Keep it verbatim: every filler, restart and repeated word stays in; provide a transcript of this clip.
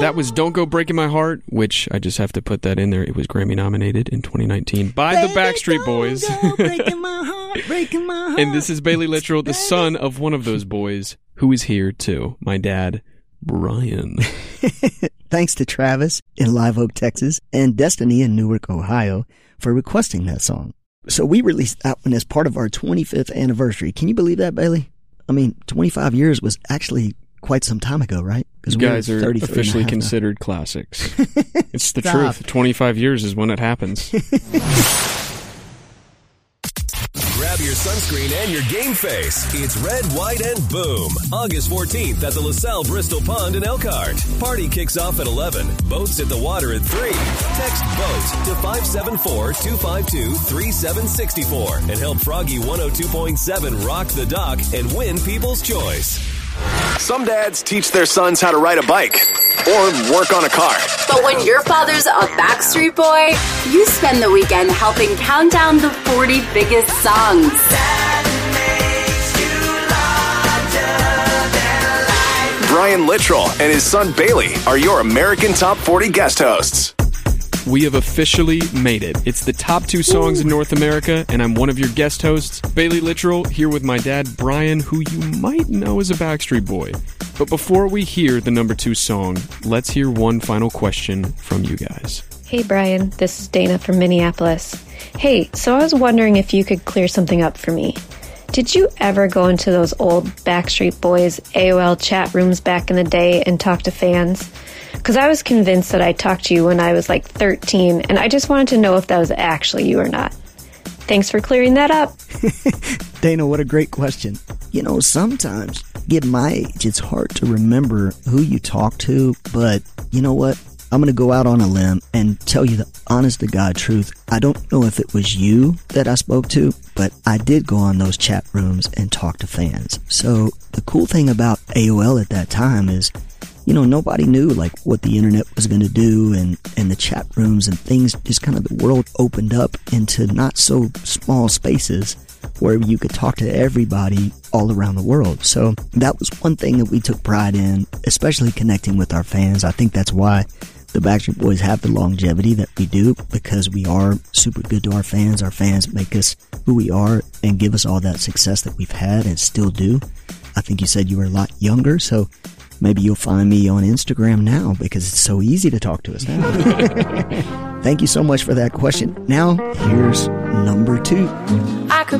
That was Don't Go Breaking My Heart, which I just have to put that in there. It was Grammy nominated in twenty nineteen by Baby, the Backstreet Boys. Go breaking my heart, breaking my heart. And this is Bailey Littrell, the son of one of those boys, who is here too. My dad, Brian. Thanks to Travis in Live Oak, Texas, and Destiny in Newark, Ohio, for requesting that song. So we released that one as part of our twenty-fifth anniversary. Can you believe that, Bailey? I mean, twenty-five years was actually quite some time ago, right? You guys are officially considered now. Classics. It's the Stop. truth. twenty-five years is when it happens. Grab your sunscreen and your game face. It's Red, White, and Boom. August fourteenth at the LaSalle Bristol Pond in Elkhart. Party kicks off at eleven. Boats at the water at three. Text BOAT to five seven four, two five two, three seven six four and help Froggy one oh two point seven rock the dock and win People's Choice. Some dads teach their sons how to ride a bike or work on a car. But when your father's a Backstreet Boy, you spend the weekend helping count down the forty biggest songs. Brian Littrell and his son Bailey are your American Top forty guest hosts. We have officially made it. It's the top two songs in North America, and I'm one of your guest hosts, Bailey Littrell, here with my dad, Brian, who you might know as a Backstreet Boy. But before we hear the number two song, let's hear one final question from you guys. Hey, Brian. This is Dana from Minneapolis. Hey, so I was wondering if you could clear something up for me. Did you ever go into those old Backstreet Boys A O L chat rooms back in the day and talk to fans? Because I was convinced that I talked to you when I was like thirteen, and I just wanted to know if that was actually you or not. Thanks for clearing that up. Dana, what a great question. You know, sometimes, given my age, it's hard to remember who you talk to, but you know what? I'm going to go out on a limb and tell you the honest-to-God truth. I don't know if it was you that I spoke to, but I did go on those chat rooms and talk to fans. So the cool thing about A O L at that time is, you know, nobody knew like what the internet was going to do, and, and the chat rooms and things, just kind of the world opened up into not so small spaces where you could talk to everybody all around the world. So that was one thing that we took pride in, especially connecting with our fans. I think that's why the Backstreet Boys have the longevity that we do, because we are super good to our fans. Our fans make us who we are and give us all that success that we've had and still do. I think you said you were a lot younger, so maybe you'll find me on Instagram now because it's so easy to talk to us now. Thank you so much for that question. Now, here's number two. I could